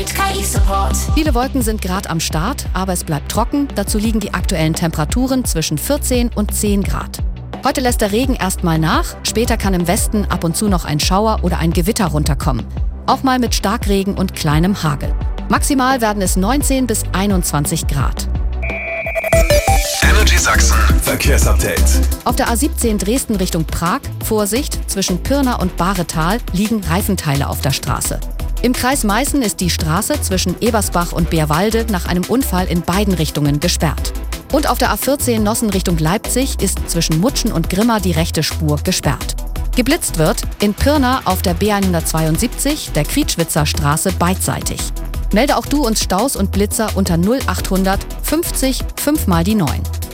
mit KI-Support. Viele Wolken sind gerade am Start, aber es bleibt trocken. Dazu liegen die aktuellen Temperaturen zwischen 14 und 10 Grad. Heute lässt der Regen erstmal nach. Später kann im Westen ab und zu noch ein Schauer oder ein Gewitter runterkommen. Auch mal mit Starkregen und kleinem Hagel. Maximal werden es 19 bis 21 Grad. Energy Sachsen Verkehrsupdate. Auf der A17 Dresden Richtung Prag, Vorsicht, zwischen Pirna und Bahretal liegen Reifenteile auf der Straße. Im Kreis Meißen ist die Straße zwischen Ebersbach und Beerwalde nach einem Unfall in beiden Richtungen gesperrt. Und auf der A14 Nossen Richtung Leipzig ist zwischen Mutschen und Grimma die rechte Spur gesperrt. Geblitzt wird in Pirna auf der B172, der Krietschwitzer Straße beidseitig. Melde auch du uns Staus und Blitzer unter 0800 50 5 mal die 9.